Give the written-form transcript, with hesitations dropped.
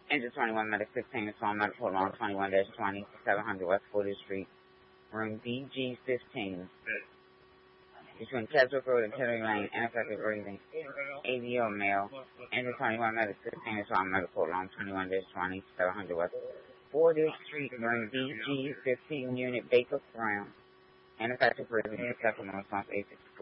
Engine 21 Medic 16 is on Medical Along 21-20, 700 West 40th Street, room BG15. Between Keswick Road and Tillery Lane, ineffective breathing. AVO male. Engine 21 Medic 16 is on Medical Along 21-20, 700 West 40th Street, room BG15 unit Baker Brown. Ineffective breathing. Second response 864.